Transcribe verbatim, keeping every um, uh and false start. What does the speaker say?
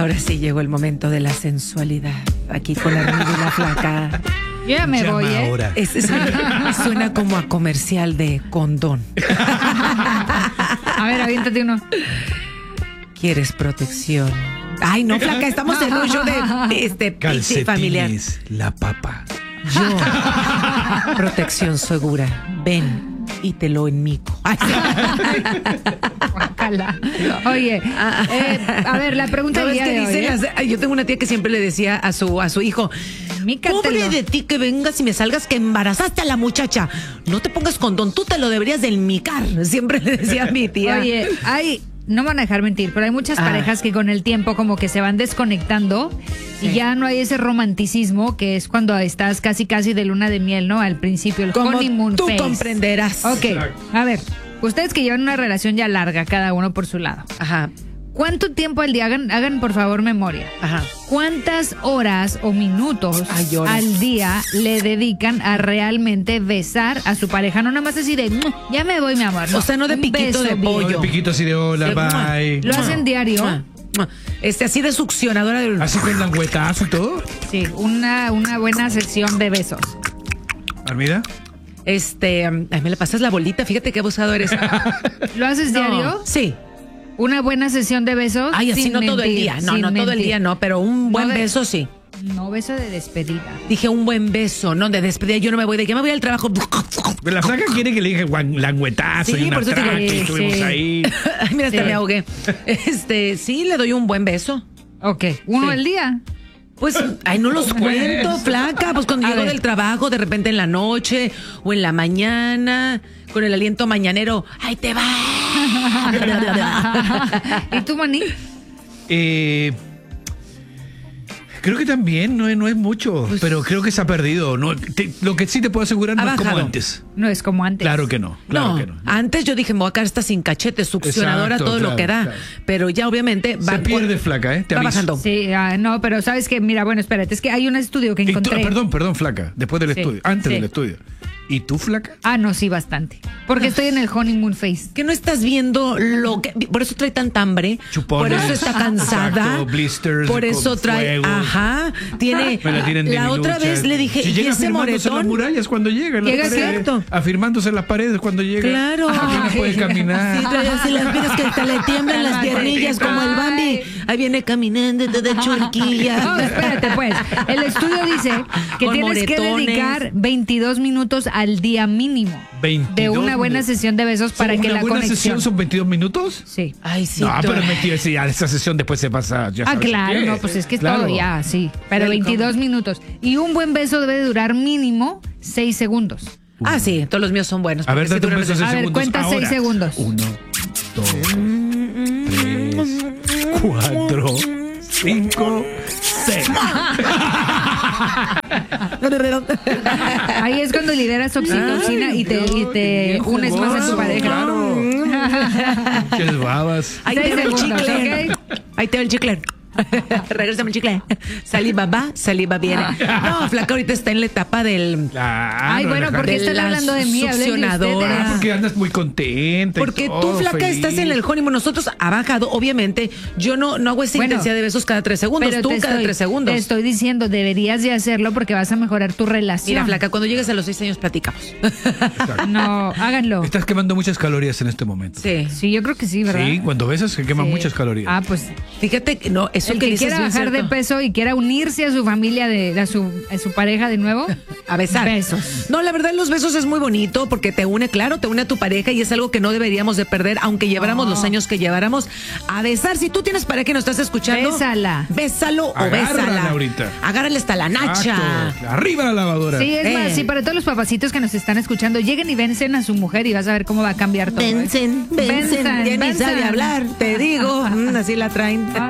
Ahora sí llegó el momento de la sensualidad. Aquí con la Armida y la Flaca. Yo ya me Llama voy, ¿eh? ahora. Es- suena, suena como a comercial de condón. A ver, aviéntate uno. ¿Quieres protección? Ay, no, Flaca, estamos en un show de este piti familiar. Calcetines, la papa. Yo, protección segura. Ven y te lo enmico. Ay, sí. Guácala. Oye, eh, a ver, la pregunta ¿Sabes del día qué de hoy, dicen ¿eh? las- ay, yo tengo una tía que siempre le decía a su, a su hijo: Mícatelo. pobre de ti que vengas y me salgas que embarazaste a la muchacha. No te pongas condón, tú te lo deberías de enmicar. Siempre le decía a mi tía. Oye, hay, no me van a dejar mentir, pero hay muchas Ah. parejas que con el tiempo como que se van desconectando y Sí. ya no hay ese romanticismo que es cuando estás casi casi de luna de miel, ¿no? Al principio, el Como honeymoon tú phase. comprenderás. Ok, a ver, ustedes que llevan una relación ya larga, cada uno por su lado. Ajá, ¿Cuánto tiempo al día? Hagan, hagan por favor memoria. ajá. ¿Cuántas horas o minutos Ay, horas. al día le dedican a realmente besar a su pareja? No nada más así de, "Mm, ya me voy, mi amor". O sea, no de un piquito beso de bien. pollo. Oye, piquito así de hola, Sí, bye. ¿Lo hacen diario? Mua, mua. Este, así de succionadora del. Así con languetazo y todo. Sí, una, una buena sesión de besos. Armida. Este, ay, me le pasas la bolita, fíjate qué abusado eres. ¿Lo haces No, diario? Sí. ¿Una buena sesión de besos? Ay, así Sin no todo el mentir, día. No, sin no todo el mentir. día, no, pero un buen No de- beso sí. No, beso de despedida. Dije un buen beso, no de despedida. Yo no me voy de que me voy al trabajo. La flaca quiere que le dije guan- languetazo Sí, y una por eso te digo, traque, sí, estuvimos sí. ahí. Ay, mira, hasta Sí. me ahogué. Este, sí, le doy un buen beso. Ok, uno Sí. al día. Pues, ay, no los cuento, flaca. Pues cuando A llego ver. del trabajo, de repente en la noche o en la mañana, con el aliento mañanero, ¡ay, te va! ¿Y tú, Mani? Eh, creo que también no es, no es mucho, pero creo que se ha perdido. No, te- lo que sí te puedo asegurar Ha no es como bajado. antes. No es como antes. Claro que no. Claro no, que no. antes yo dije, me voy a quedar hasta sin cachete, succionadora, Exacto, todo lo claro, que da. claro. Pero ya obviamente va Se pierde, flaca, ¿eh? Te va aviso. bajando. Sí, ah, no, pero sabes que, mira, bueno, espérate, es que hay un estudio que Y tú- encontré. perdón, perdón, flaca. Después del Sí, estudio. Antes sí. del estudio. ¿Y tú, flaca? Ah, no, sí, bastante. Porque estoy en el honeymoon phase. Que no estás viendo lo que. Por eso trae tanta hambre. Chupones. Por eso está cansada. Exacto, blisters Por con eso trae. fuego. Ajá. Tiene. Me la tienen de la otra milucha. vez le dije, Si ¿y llega ese afirmándose en las moretón? murallas cuando llega. en las Llega paredes, cierto. Afirmándose en las paredes cuando llega. Claro. Apenas puede caminar. Sí, trae así las piernas que hasta le tiemblan las piernillas como el Bambi. Ahí viene caminando toda No, churquilla. espérate, pues. El estudio dice que Con tienes que moretones. dedicar veintidós minutos al día mínimo veintidós de una buena minutos. sesión de besos para que ¿Una la buena conexión. sesión son veintidós minutos? Sí. Ay, sí. No, tú- pero mentira, sí, a esa sesión después se pasa. Ya Ah, sabes claro, qué. no, pues es que es Claro. todo ya, sí. Pero Welcome. veintidós minutos. Y un buen beso debe de durar mínimo seis segundos. Ah, sí, todos los míos son buenos. A ver, porque date sí un duran- beso seis A ver, segundos. cuenta seis ahora. segundos. Uno, dos, tres, cuatro, cinco, seis. Ahí es cuando liberas oxitocina y te, y te Bien unes más a tu jugoso, pareja. Claro. Qué babas. Ahí Seis te va el segundos, chicle. Ahí te va el chicle. Regrésame el chicle. Saliva va, saliva viene. No, flaca ahorita está en la etapa del. Claro, Ay, bueno, Alejandra. ¿por qué De están la hablando de mí? Hablen de succionadora. ustedes. Ah, porque andas muy contenta. y Porque tú, todo, flaca, feliz. estás en el honeymoon. Nosotros ha bajado, obviamente. Yo no, no hago esa Bueno, intensidad de besos cada tres segundos. Pero Tú te cada estoy- tres segundos. Te estoy diciendo, deberías de hacerlo porque vas a mejorar tu relación. Mira, flaca, cuando llegues a los seis años platicamos. No, háganlo. Estás quemando muchas calorías en este momento. Sí. Sí, yo creo que sí, ¿verdad? Sí, cuando besas se queman Sí. muchas calorías. Ah, pues Fíjate que no, eso el que que dices quiera bien bajar de cierto. peso y quiera unirse a su familia, de, a, su, a su pareja de nuevo, A besar. Besos. No, la verdad, los besos es muy bonito porque te une, claro, te une a tu pareja y es algo que no deberíamos de perder, aunque lleváramos No. los años que lleváramos a besar. Si tú tienes pareja y nos estás escuchando, Bésala. Bésalo o Agárrala bésala. ahorita. Agárrale hasta la nacha. Exacto. Arriba la lavadora. Sí, es Eh. más, sí, para todos los papacitos que nos están escuchando, lleguen y vencen a su mujer y vas a ver cómo va a cambiar todo. ¿eh? Vencen, vencen, Vencen, ya ni vencen. sabe hablar, te digo. Mm, así la traen.